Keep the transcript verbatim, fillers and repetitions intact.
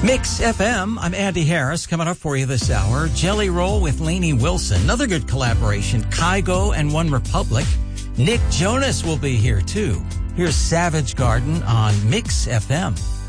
Mix F M, I'm Andy Harris. Coming up for you this hour, Jelly Roll with Lainey Wilson. Another good collaboration, Kygo and One Republic. Nick Jonas will be here too. Here's Savage Garden on Mix F M.